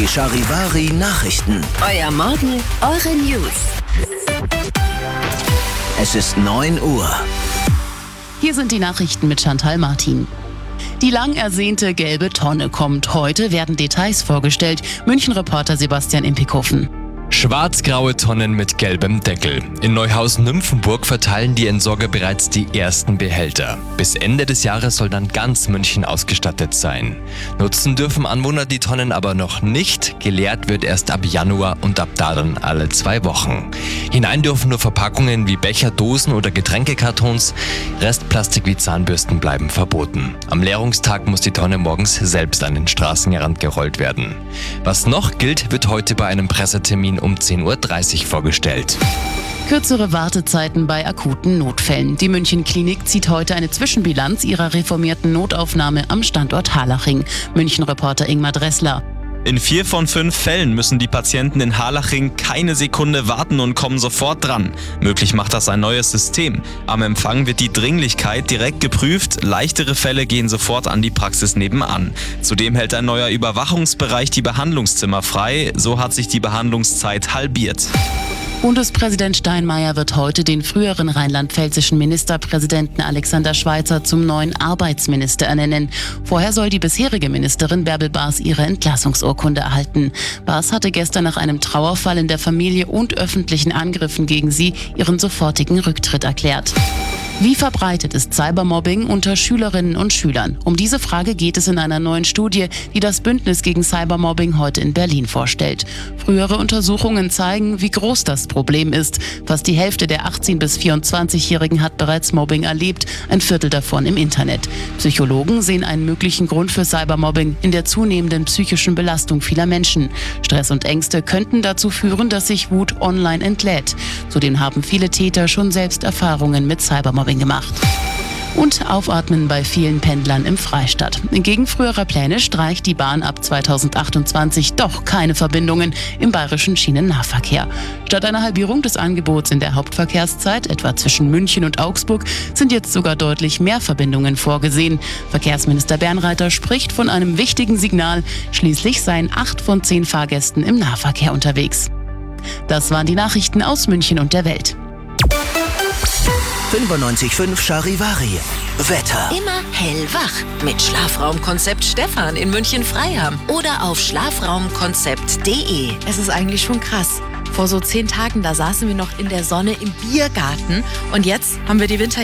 Die Charivari Nachrichten. Euer Morgen, eure News. Es ist 9 Uhr. Hier sind die Nachrichten mit Chantal Martin. Die lang ersehnte gelbe Tonne kommt. Heute werden Details vorgestellt. München-Reporter Sebastian Impikhofen. Schwarz-graue Tonnen mit gelbem Deckel. In Neuhausen-Nymphenburg verteilen die Entsorger bereits die ersten Behälter. Bis Ende des Jahres soll dann ganz München ausgestattet sein. Nutzen dürfen Anwohner die Tonnen aber noch nicht. Geleert wird erst ab Januar und ab da dann alle 2 Wochen. Hinein dürfen nur Verpackungen wie Becher, Dosen oder Getränkekartons. Restplastik wie Zahnbürsten bleiben verboten. Am Leerungstag muss die Tonne morgens selbst an den Straßenrand gerollt werden. Was noch gilt, wird heute bei einem Pressetermin um 10.30 Uhr vorgestellt. Kürzere Wartezeiten bei akuten Notfällen. Die München-Klinik zieht heute eine Zwischenbilanz ihrer reformierten Notaufnahme am Standort Harlaching. München-Reporter Ingmar Dressler. In 4 von 5 Fällen müssen die Patienten in Harlaching keine Sekunde warten und kommen sofort dran. Möglich macht das ein neues System. Am Empfang wird die Dringlichkeit direkt geprüft. Leichtere Fälle gehen sofort an die Praxis nebenan. Zudem hält ein neuer Überwachungsbereich die Behandlungszimmer frei. So hat sich die Behandlungszeit halbiert. Bundespräsident Steinmeier wird heute den früheren rheinland-pfälzischen Ministerpräsidenten Alexander Schweitzer zum neuen Arbeitsminister ernennen. Vorher soll die bisherige Ministerin Bärbel Baas ihre Entlassungsurkunde erhalten. Baas hatte gestern nach einem Trauerfall in der Familie und öffentlichen Angriffen gegen sie ihren sofortigen Rücktritt erklärt. Wie verbreitet ist Cybermobbing unter Schülerinnen und Schülern? Um diese Frage geht es in einer neuen Studie, die das Bündnis gegen Cybermobbing heute in Berlin vorstellt. Frühere Untersuchungen zeigen, wie groß das Problem ist. Fast die Hälfte der 18- bis 24-Jährigen hat bereits Mobbing erlebt, ein Viertel davon im Internet. Psychologen sehen einen möglichen Grund für Cybermobbing in der zunehmenden psychischen Belastung vieler Menschen. Stress und Ängste könnten dazu führen, dass sich Wut online entlädt. Zudem haben viele Täter schon selbst Erfahrungen mit Cybermobbing gemacht. Und aufatmen bei vielen Pendlern im Freistaat. Entgegen früherer Pläne streicht die Bahn ab 2028 doch keine Verbindungen im bayerischen Schienennahverkehr. Statt einer Halbierung des Angebots in der Hauptverkehrszeit, etwa zwischen München und Augsburg, sind jetzt sogar deutlich mehr Verbindungen vorgesehen. Verkehrsminister Bernreiter spricht von einem wichtigen Signal. Schließlich seien 8 von 10 Fahrgästen im Nahverkehr unterwegs. Das waren die Nachrichten aus München und der Welt. 95.5 Charivari. Wetter. Immer hellwach mit Schlafraumkonzept Stefan in München-Freiham oder auf schlafraumkonzept.de. Es ist eigentlich schon krass. Vor so 10 Tagen, da saßen wir noch in der Sonne im Biergarten und jetzt haben wir die